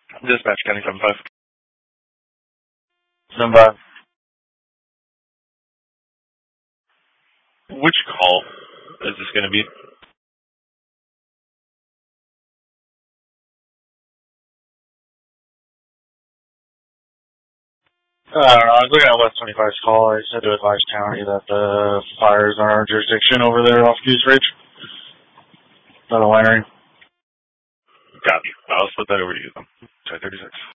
Dispatch County 7-5. 7-5. Which call is this going to be? I don't know. I was looking at West 25's call. I said to advise county that the fires are in our jurisdiction over there off Goose Ridge. By the winery. Copy. I'll split that over to you then. 36.